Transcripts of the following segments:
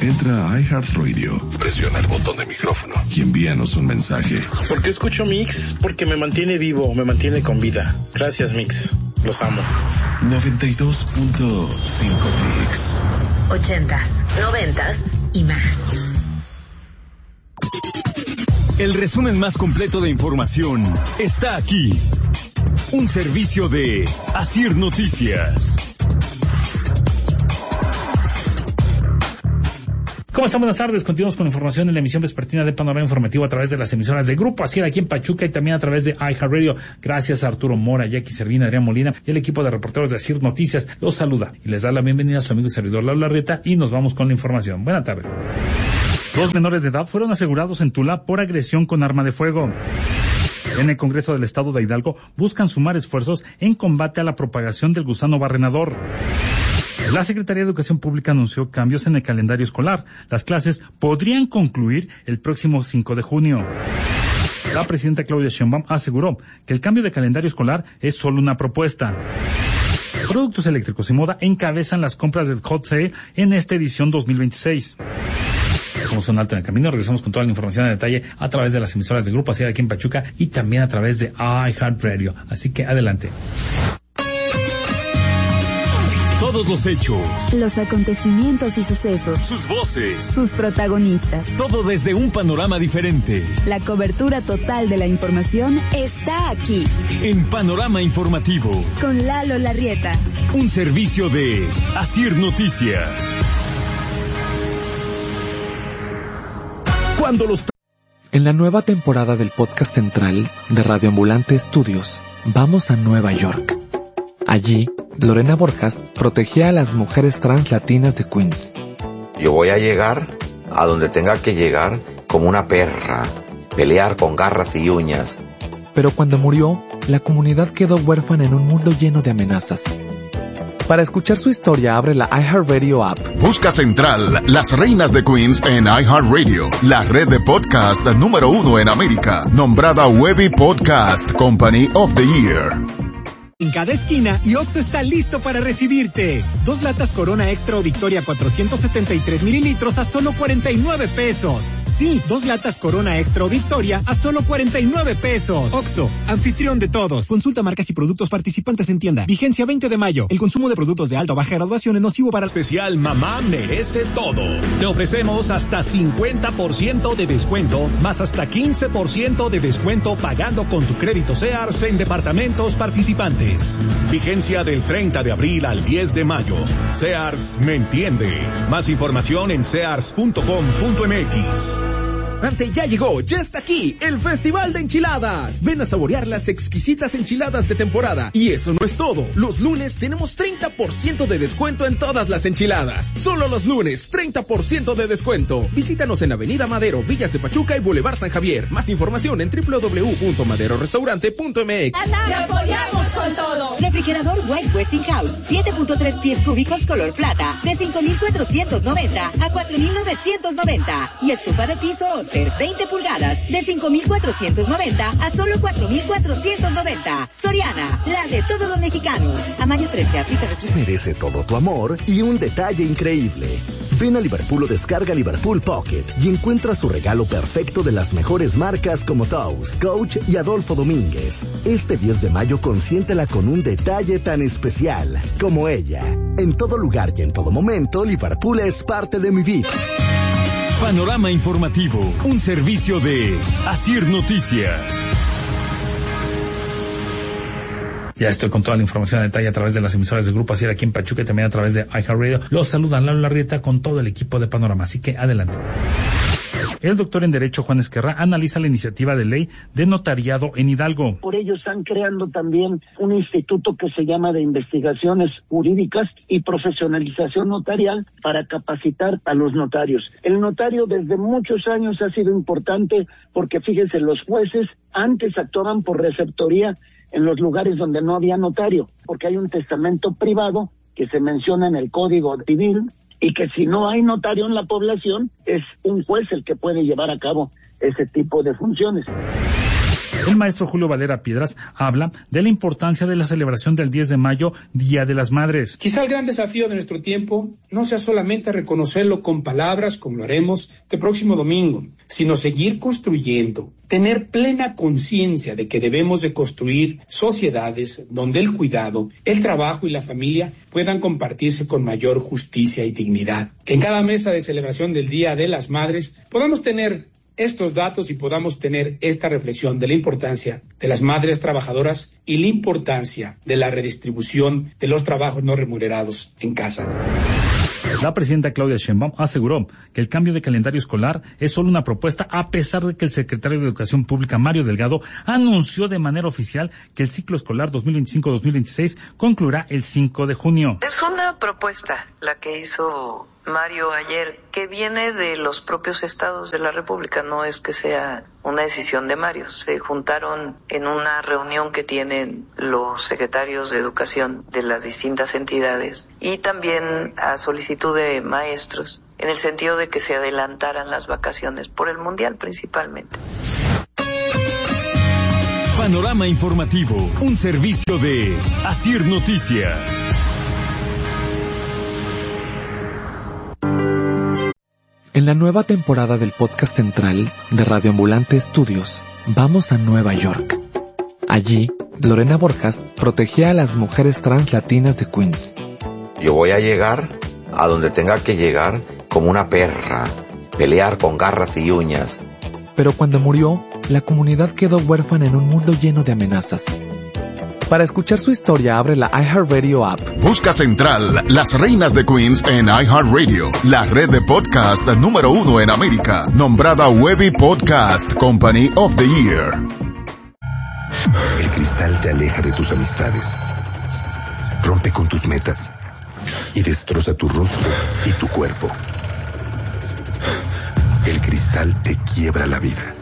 Entra a iHeartRadio, presiona el botón de micrófono y envíanos un mensaje. ¿Por qué escucho Mix? Porque me mantiene vivo, me mantiene con vida. Gracias, Mix. Los amo. 92.5 Mix. 80s, 90s y más. El resumen más completo de información está aquí. Un servicio de Asir Noticias. ¿Cómo están? Buenas tardes. Continuamos con información en la emisión vespertina de Panorama Informativo a través de las emisoras de Grupo Asir aquí en Pachuca y también a través de iHeartRadio. Gracias a Arturo Mora, Jackie Servina, Adrián Molina y el equipo de reporteros de Asir Noticias. Los saluda y les da la bienvenida a su amigo y servidor Lalo Larrieta y nos vamos con la información. Buenas tardes. 2 menores de edad fueron asegurados en Tula por agresión con arma de fuego. En el Congreso del Estado de Hidalgo buscan sumar esfuerzos en combate a la propagación del gusano barrenador. La Secretaría de Educación Pública anunció cambios en el calendario escolar. Las clases podrían concluir el próximo 5 de junio. La presidenta Claudia Sheinbaum aseguró que el cambio de calendario escolar es solo una propuesta. Productos eléctricos y moda encabezan las compras del Hot Sale en esta edición 2026. Hacemos un alto en el camino, regresamos con toda la información en detalle a través de las emisoras de Grupo Asir aquí en Pachuca y también a través de iHeartRadio. Así que adelante. Todos los hechos, los acontecimientos y sucesos, sus voces, sus protagonistas, todo desde un panorama diferente. La cobertura total de la información está aquí. En Panorama Informativo, con Lalo Larrieta. Un servicio de Asir Noticias. En la nueva temporada del podcast central de Radio Ambulante Estudios, vamos a Nueva York. Allí, Lorena Borjas protegía a las mujeres trans latinas de Queens. Yo voy a llegar a donde tenga que llegar como una perra, pelear con garras y uñas. Pero cuando murió, la comunidad quedó huérfana en un mundo lleno de amenazas. Para escuchar su historia, abre la iHeartRadio app. Busca Central, las reinas de Queens en iHeartRadio, la red de podcast número 1 en América, nombrada Webby Podcast Company of the Year. En cada esquina, y Oxxo está listo para recibirte. 2 latas Corona Extra o Victoria 473 mililitros a solo 49 pesos. Sí, 2 latas Corona Extra o Victoria a solo 49 pesos. Oxxo, anfitrión de todos. Consulta marcas y productos participantes en tienda. Vigencia 20 de mayo. El consumo de productos de alta o baja graduación es nocivo para... Especial Mamá Merece Todo. Te ofrecemos hasta 50% de descuento, más hasta 15% de descuento pagando con tu crédito Sears en departamentos participantes. Vigencia del 30 de abril al 10 de mayo. Sears me entiende. Más información en sears.com.mx. Ya llegó, ya está aquí, el Festival de Enchiladas. Ven a saborear las exquisitas enchiladas de temporada. Y eso no es todo. Los lunes tenemos 30% de descuento en todas las enchiladas. Solo los lunes, 30% de descuento. Visítanos en Avenida Madero, Villas de Pachuca y Boulevard San Javier. Más información en www.maderorestaurante.mx. ¡Te apoyamos con todo! Refrigerador White Westinghouse, 7.3 pies cúbicos color plata, de 5,490 a 4,990. Y estufa de piso 20 pulgadas, de 5,490 a solo 4,490. Soriana, la de todos los mexicanos. A mayo 13, aplica restricciones. Merece todo tu amor y un detalle increíble. Ven a Liverpool o descarga Liverpool Pocket y encuentra su regalo perfecto de las mejores marcas como Toast, Coach y Adolfo Domínguez. Este 10 de mayo consiéntela con un detalle tan especial como ella. En todo lugar y en todo momento, Liverpool es parte de mi vida. Panorama Informativo, un servicio de Asir Noticias. Ya estoy con toda la información de detalle a través de las emisoras del Grupo Asir aquí en Pachuca y también a través de iHeartRadio. Los saludan Lalo Larrieta con todo el equipo de Panorama, así que adelante. El doctor en Derecho Juan Esquerra analiza la iniciativa de ley de notariado en Hidalgo. Por ello están creando también un instituto que se llama de investigaciones jurídicas y profesionalización notarial para capacitar a los notarios. El notario desde muchos años ha sido importante porque fíjense, los jueces antes actuaban por receptoría en los lugares donde no había notario, porque hay un testamento privado que se menciona en el Código Civil y que si no hay notario en la población, es un juez el que puede llevar a cabo ese tipo de funciones. El maestro Julio Valera Piedras habla de la importancia de la celebración del 10 de mayo, Día de las Madres. Quizá el gran desafío de nuestro tiempo no sea solamente reconocerlo con palabras, como lo haremos este próximo domingo, sino seguir construyendo, tener plena conciencia de que debemos de construir sociedades donde el cuidado, el trabajo y la familia puedan compartirse con mayor justicia y dignidad. Que en cada mesa de celebración del Día de las Madres podamos tener estos datos y podamos tener esta reflexión de la importancia de las madres trabajadoras y la importancia de la redistribución de los trabajos no remunerados en casa. La presidenta Claudia Sheinbaum aseguró que el cambio de calendario escolar es solo una propuesta, a pesar de que el secretario de Educación Pública, Mario Delgado, anunció de manera oficial que el ciclo escolar 2025-2026 concluirá el 5 de junio. Es una propuesta la que hizo Mario ayer, que viene de los propios estados de la República, no es que sea una decisión de Mario. Se juntaron en una reunión que tienen los secretarios de educación de las distintas entidades y también a solicitud de maestros, en el sentido de que se adelantaran las vacaciones por el Mundial principalmente. Panorama informativo, un servicio de Asir Noticias. En la nueva temporada del podcast central de Radio Ambulante Estudios, vamos a Nueva York. Allí, Lorena Borjas protegía a las mujeres trans latinas de Queens. Yo voy a llegar a donde tenga que llegar como una perra, pelear con garras y uñas. Pero cuando murió, la comunidad quedó huérfana en un mundo lleno de amenazas. Para escuchar su historia, abre la iHeartRadio app. Busca Central, las reinas de Queens en iHeartRadio, la red de podcast número 1 en América, nombrada Webby Podcast Company of the Year. El cristal te aleja de tus amistades, rompe con tus metas y destroza tu rostro y tu cuerpo. El cristal te quiebra la vida.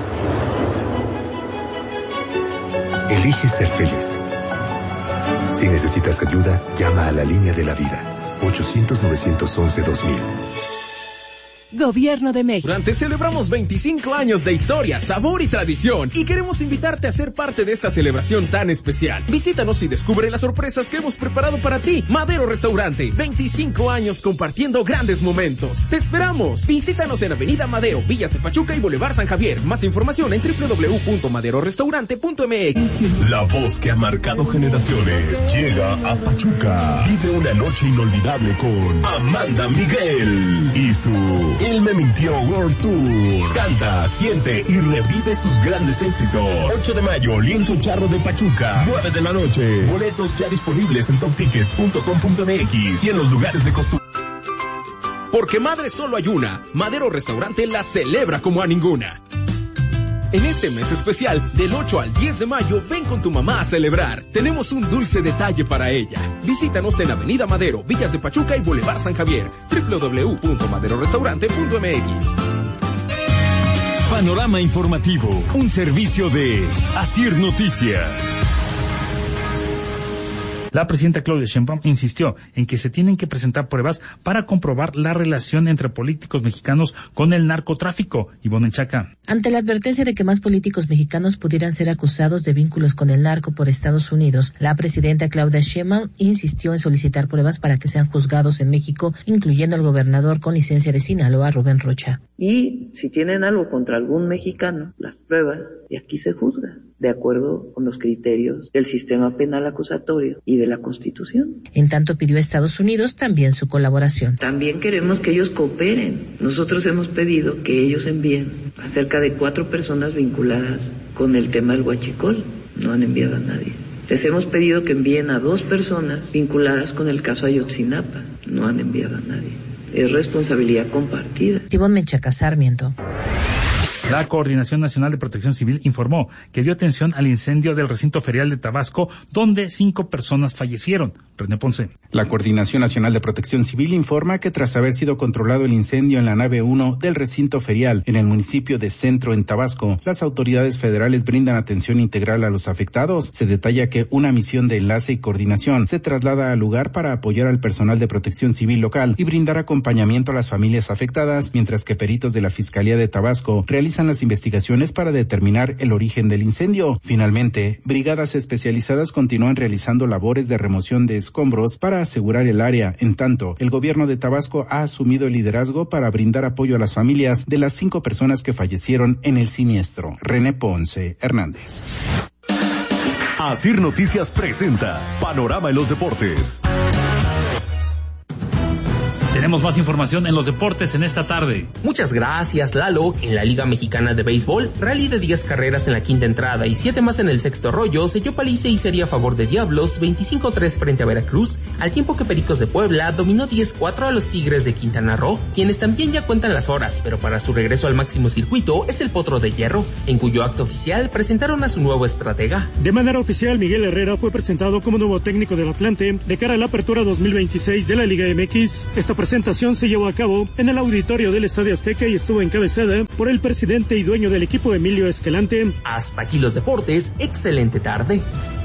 Elige ser feliz. Si necesitas ayuda, llama a la línea de la vida. 800-911-2000. Gobierno de México. Durante celebramos 25 años de historia, sabor y tradición y queremos invitarte a ser parte de esta celebración tan especial. Visítanos y descubre las sorpresas que hemos preparado para ti. Madero Restaurante, 25 años compartiendo grandes momentos. ¡Te esperamos! Visítanos en Avenida Madero, Villas de Pachuca y Boulevard San Javier. Más información en www.maderorestaurante.mx. La voz que ha marcado generaciones llega a Pachuca. Vive una noche inolvidable con Amanda Miguel y su Él me mintió World Tour. Canta, siente y revive sus grandes éxitos. 8 de mayo, Lienzo Charro de Pachuca, 9 de la noche. Boletos ya disponibles en toptickets.com.mx y en los lugares de costumbre. Porque madre solo hay una, Madero Restaurante la celebra como a ninguna. En este mes especial, del 8 al 10 de mayo, ven con tu mamá a celebrar. Tenemos un dulce detalle para ella. Visítanos en Avenida Madero, Villas de Pachuca y Boulevard San Javier. www.maderorestaurante.mx. Panorama informativo, un servicio de Asir Noticias. La presidenta Claudia Sheinbaum insistió en que se tienen que presentar pruebas para comprobar la relación entre políticos mexicanos con el narcotráfico. Ivonne Chaca. Ante la advertencia de que más políticos mexicanos pudieran ser acusados de vínculos con el narco por Estados Unidos, la presidenta Claudia Sheinbaum insistió en solicitar pruebas para que sean juzgados en México, incluyendo al gobernador con licencia de Sinaloa, Rubén Rocha. Y si tienen algo contra algún mexicano, las pruebas, y aquí se juzga, de acuerdo con los criterios del sistema penal acusatorio y de la Constitución. En tanto, pidió a Estados Unidos también su colaboración. También queremos que ellos cooperen. Nosotros hemos pedido que ellos envíen a cerca de 4 personas vinculadas con el tema del huachicol. No han enviado a nadie. Les hemos pedido que envíen a 2 personas vinculadas con el caso Ayotzinapa. No han enviado a nadie. Es responsabilidad compartida. Ivonne Menchaca Sarmiento. La Coordinación Nacional de Protección Civil informó que dio atención al incendio del recinto ferial de Tabasco, donde 5 personas fallecieron. René Ponce. La Coordinación Nacional de Protección Civil informa que tras haber sido controlado el incendio en la nave 1 del recinto ferial en el municipio de Centro, en Tabasco, las autoridades federales brindan atención integral a los afectados. Se detalla que una misión de enlace y coordinación se traslada al lugar para apoyar al personal de protección civil local y brindar acompañamiento a las familias afectadas, mientras que peritos de la Fiscalía de Tabasco realizan realizan las investigaciones para determinar el origen del incendio. Finalmente, brigadas especializadas continúan realizando labores de remoción de escombros para asegurar el área. En tanto, el gobierno de Tabasco ha asumido el liderazgo para brindar apoyo a las familias de las 5 personas que fallecieron en el siniestro. René Ponce Hernández. Asir Noticias presenta Panorama en los Deportes. Tenemos más información en los deportes en esta tarde. Muchas gracias, Lalo. En la Liga Mexicana de Béisbol, rally de 10 carreras en la quinta entrada y 7 más en el sexto rollo, selló paliza y serie a favor de Diablos, 25-3 frente a Veracruz, al tiempo que Pericos de Puebla dominó 10-4 a los Tigres de Quintana Roo, quienes también ya cuentan las horas, pero para su regreso al máximo circuito es el Potro de Hierro, en cuyo acto oficial presentaron a su nuevo estratega. De manera oficial, Miguel Herrera fue presentado como nuevo técnico del Atlante de cara a la apertura 2026 de la Liga MX. Esta presentación se llevó a cabo en el auditorio del Estadio Azteca y estuvo encabezada por el presidente y dueño del equipo, Emilio Escalante. Hasta aquí los deportes, excelente tarde.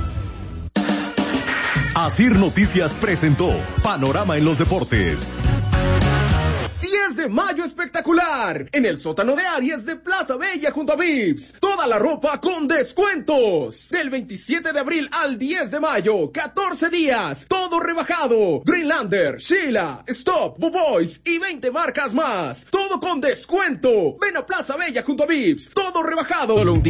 Asir Noticias presentó Panorama en los Deportes. 10 de mayo espectacular en el sótano de Aries de Plaza Bella junto a Vips. Toda la ropa con descuentos. Del 27 de abril al 10 de mayo, 14 días, todo rebajado. Greenlander, Sheila, Stop, Boboys y 20 marcas más. Todo con descuento. Ven a Plaza Bella junto a Vips. Todo rebajado. Solo un día.